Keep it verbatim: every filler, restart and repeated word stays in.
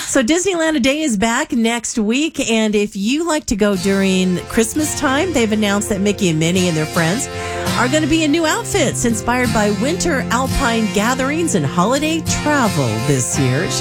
So Disneyland A Day is back next week, and if you like to go during Christmas time, they've announced that Mickey and Minnie and their friends are going to be in new outfits inspired by winter alpine gatherings and holiday travel this year.